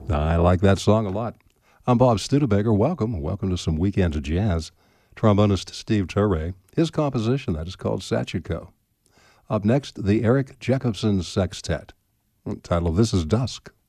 I like that song a lot. I'm Bob Studebaker. Welcome. Welcome to some Weekend Jazz. Trombonist Steve Turre. His composition, that is called Sachiko. Up next, the Eric Jacobson Sextet. The title of this is Dusk.